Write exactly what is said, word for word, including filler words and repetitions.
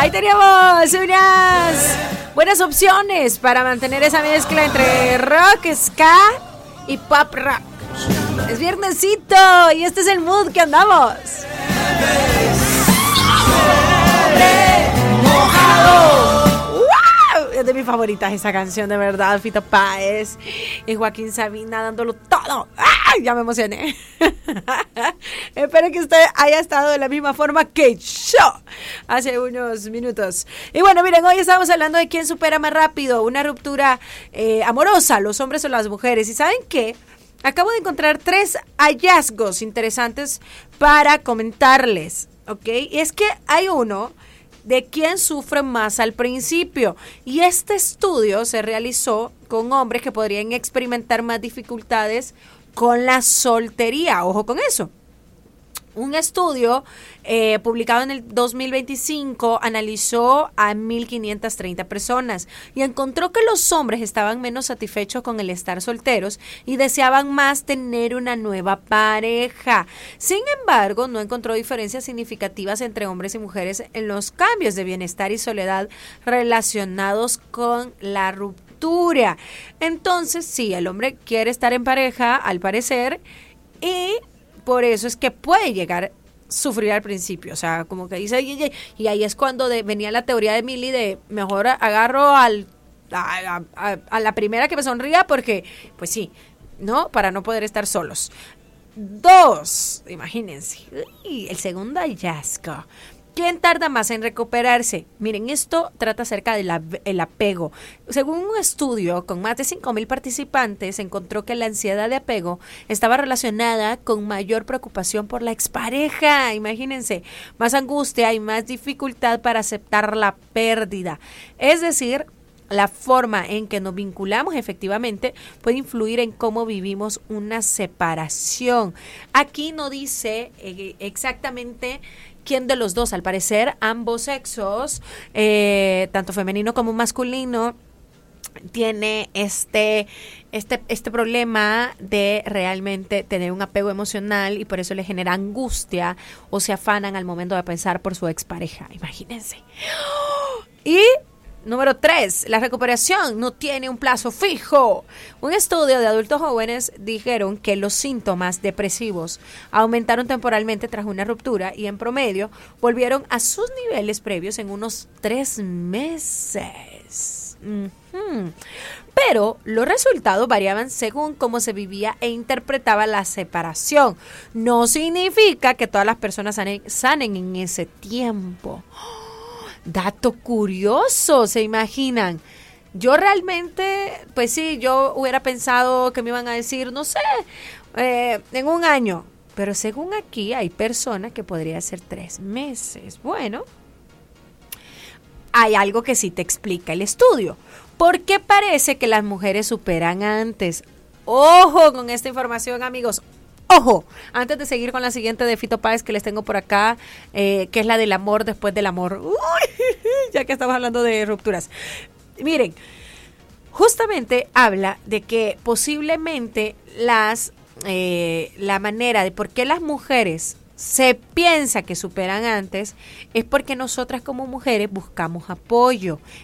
Ahí teníamos unas buenas opciones para mantener esa mezcla entre rock, ska y pop rock. Es viernesito y este es el mood que andamos. ¡Wow! Es de mis favoritas esa canción, de verdad. Fito Páez y Joaquín Sabina dándolo todo. ¡Ay! Ya me emocioné. Espero que usted haya estado de la misma forma que yo hace unos minutos. Y bueno, miren, hoy estamos hablando de quién supera más rápido una ruptura eh, amorosa, los hombres o las mujeres. ¿Y saben qué? Acabo de encontrar tres hallazgos interesantes para comentarles, ¿ok? Y es que hay uno de quién sufre más al principio. Y este estudio se realizó con hombres que podrían experimentar más dificultades con la soltería. Ojo con eso. Un estudio eh, publicado en el dos mil veinticinco analizó a mil quinientas treinta personas y encontró que los hombres estaban menos satisfechos con el estar solteros y deseaban más tener una nueva pareja. Sin embargo, no encontró diferencias significativas entre hombres y mujeres en los cambios de bienestar y soledad relacionados con la ruptura. Entonces, sí, el hombre quiere estar en pareja, al parecer, y por eso es que puede llegar a sufrir al principio, o sea, como que dice, y, y ahí es cuando de, venía la teoría de Milly de mejor agarro al, a, a, a la primera que me sonría porque, pues sí, ¿no? Para no poder estar solos. Dos, imagínense, uy, el segundo hallazgo. ¿Quién tarda más en recuperarse? Miren, esto trata acerca del el apego. Según un estudio con más de cinco mil participantes, encontró que la ansiedad de apego estaba relacionada con mayor preocupación por la expareja. Imagínense, más angustia y más dificultad para aceptar la pérdida. Es decir, la forma en que nos vinculamos efectivamente puede influir en cómo vivimos una separación. Aquí no dice eh, exactamente quién de los dos, al parecer ambos sexos, eh, tanto femenino como masculino, tiene este, este, este problema de realmente tener un apego emocional y por eso le genera angustia o se afanan al momento de pensar por su expareja. Imagínense. Y número tres, la recuperación no tiene un plazo fijo. Un estudio de adultos jóvenes dijeron que los síntomas depresivos aumentaron temporalmente tras una ruptura y en promedio volvieron a sus niveles previos en unos tres meses. Uh-huh. Pero los resultados variaban según cómo se vivía e interpretaba la separación. No significa que todas las personas sanen, sanen en ese tiempo. Dato curioso, ¿se imaginan? Yo realmente, pues sí, yo hubiera pensado que me iban a decir, no sé, eh, en un año. Pero según aquí hay personas que podría ser tres meses. Bueno, hay algo que sí te explica el estudio. ¿Por qué parece que las mujeres superan antes? Ojo con esta información, amigos. Ojo, antes de seguir con la siguiente de Fito Páez que les tengo por acá, eh, que es la del amor después del amor. Uy, ya que estamos hablando de rupturas. Miren, justamente habla de que posiblemente las eh, la manera de por qué las mujeres se piensa que superan antes es porque nosotras como mujeres buscamos apoyo.